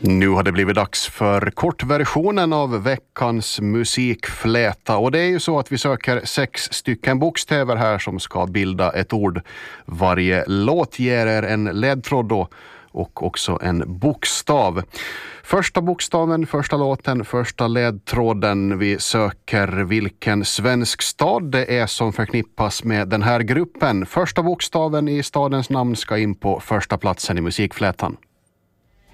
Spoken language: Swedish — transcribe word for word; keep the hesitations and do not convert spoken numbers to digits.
Nu har det blivit dags för kortversionen av veckans musikfläta, och det är ju så att vi söker sex stycken bokstäver här som ska bilda ett ord. Varje låt ger er en ledtråd då, och också en bokstav. Första bokstaven, första låten, första ledtråden. Vi söker vilken svensk stad det är som förknippas med den här gruppen. Första bokstaven i stadens namn ska in på första platsen i musikflätan.